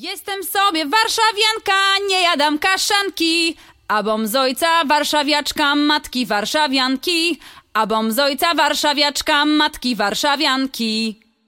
Jestem sobie warszawianka, nie jadam kaszanki, a bom z ojca warszawiaczka, matki warszawianki, a bom z ojca warszawiaczka, matki warszawianki.